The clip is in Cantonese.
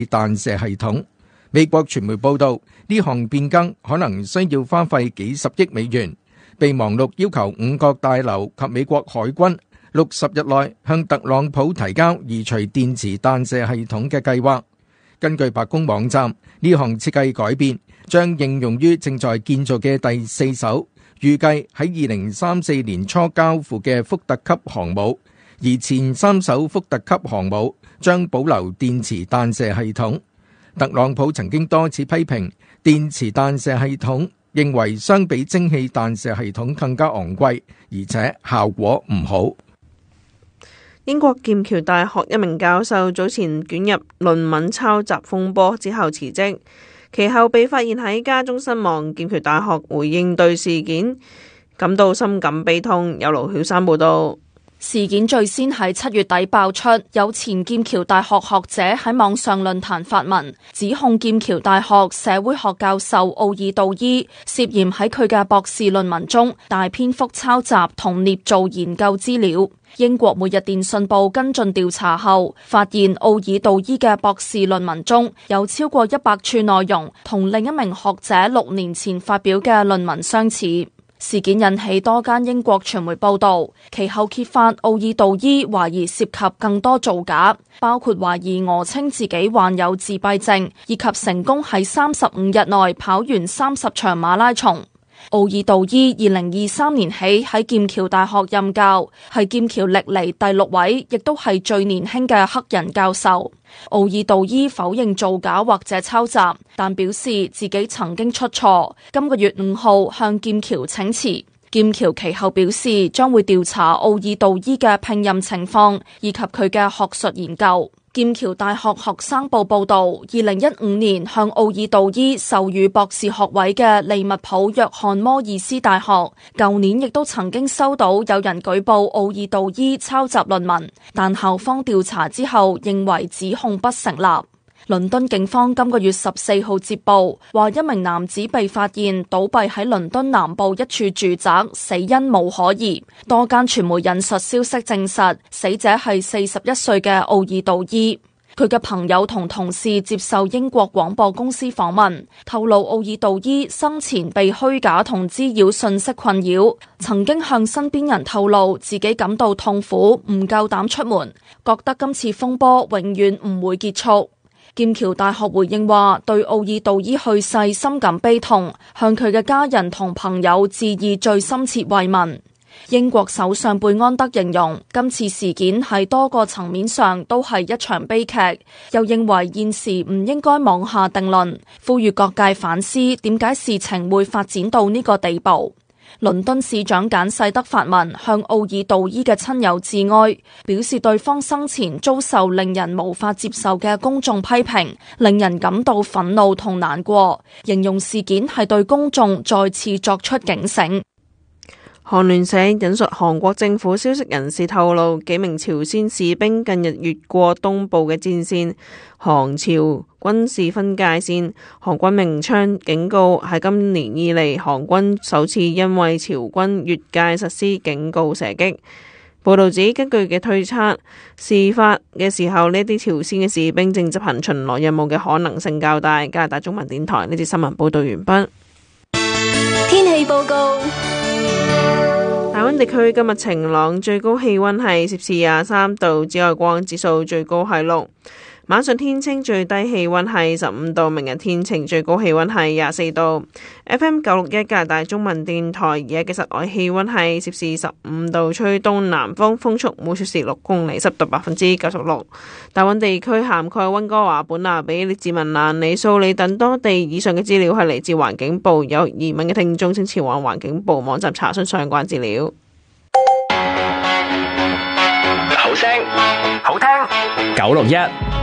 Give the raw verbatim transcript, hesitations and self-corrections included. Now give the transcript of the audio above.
彈射系統。美國傳媒報道，呢項變更可能需要花費幾十億美元。備忘錄要求五角大樓及美國海軍六十日內向特朗普提交移除電磁彈射系統嘅計劃。根據白宮網站，呢項設計改變將應用於正在建造嘅第四艘預計喺二零三四年初交付嘅福特級航母，而前三艘福特級航母將保留電磁彈射系統。特朗普曾經多次批評電磁彈射系統，認為相比蒸汽彈射系統更加昂貴，而且效果唔好。 英國劍橋大學一名教授早前捲入論文抄襲風波之後辭職，其後被發現喺家中身亡。劍橋大學回應對事件感到深感悲痛。有盧曉珊報道。 事件最先喺七月底爆出，有前劍橋大學學者喺網上論壇發文，指控劍橋大學社會學教授奧爾道伊涉嫌喺佢嘅博士論文中大篇幅抄襲同捏造研究資料。英國每日電訊報跟進調查後，發現奧爾道伊嘅博士論文中有超過一百處內容同另一名學者六年前發表嘅論文相似。事件引起多間英國傳媒報道，其後揭發奧爾道伊懷疑涉及更多造假，包括懷疑訛稱自己患有自閉症，以及成功喺三十五日內跑完三十場馬拉松。奧爾道伊二零二三年起喺劍橋大學任教，係劍橋歷嚟第六位，亦都係最年輕嘅黑人教授。奧爾道伊否認造假或者抄襲，但表示自己曾經出錯。今個月五號向劍橋請辭。劍橋其後表示將會調查奧爾道伊嘅聘任情況以及佢嘅學術研究。劍橋大學學生報報道，二零一五年向奧爾道伊授予博士學位嘅利物浦約翰摩爾斯大學，舊年亦都曾經收到有人舉報奧爾道伊抄襲論文，但校方調查之後認為指控不成立。倫敦警方今個月十四號接報，話一名男子被發現倒斃喺倫敦南部一處住宅，死因無可疑。多間傳媒引述消息證實，死者係四十一歲嘅奧爾道伊。佢嘅朋友同同事接受英國廣播公司訪問，透露奧爾道伊生前被虛假同滋擾信息困擾，曾經向身邊人透露自己感到痛苦，唔夠膽出門，覺得今次風波永遠唔會結束。劍橋大學回應話，對奧爾道伊去世深感悲痛，向佢嘅家人同朋友致以最深切慰問。英國首相貝安德形容今次事件喺多個層面上都係一場悲劇，又認為現時唔應該妄下定論，呼籲各界反思點解事情會發展到呢個地步。倫敦市長簡世德發文向奧爾道伊嘅親友致哀，表示對方生前遭受令人無法接受嘅公眾批評，令人感到憤怒同難過，形容事件係對公眾再次作出警醒。 韓聯社引述韓國政府消息人士透露，幾名朝鮮士兵近日越過東部嘅戰線，韓朝軍事分界線。韓軍鳴槍警告，係今年以嚟韓軍首次因為朝軍越界實施警告射擊。報導指，根據嘅推測，事發嘅時候呢啲朝鮮嘅士兵正執行巡邏任務嘅可能性較大。加拿大中文電台呢節新聞報導完畢。 天氣報告。 大溫地區今日晴朗，最高氣溫係攝氏廿三度，紫外光指數最高係六。晚上天清，最低氣溫係十五度。明日天晴，最高氣溫係廿四度。F M 九六一加拿大中文電台而家嘅室外氣溫係攝氏十五度，吹東南風，風速每小時六公里，濕度百分之九十六。大溫地區涵蓋溫哥華、本拿比、列治文蘭、里素里等多地。以上嘅資料係嚟自環境部，有疑問嘅聽眾請前往環境部網站查詢相關資料。 好聲好聽九六一。